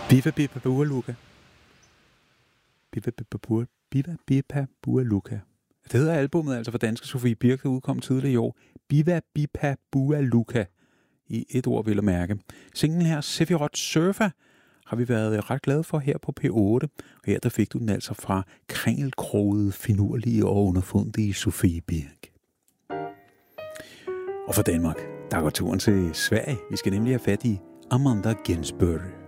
Biva Biba Bualuka. Biva Biba Bualuka. Det hedder albumet altså for danske Sofie Birk, der udkom tidligere i år. Biva Biba Bualuka. I et ord vil at mærke. Singlen her, Sephiroth Surfer, har vi været ret glade for her på P8. Og her der fik du den altså fra kringelkrogede, finurlige og underfundige Sofie Birk. Og for Danmark, der går turen til Sverige. Vi skal nemlig have fat i Amanda Ginsberg.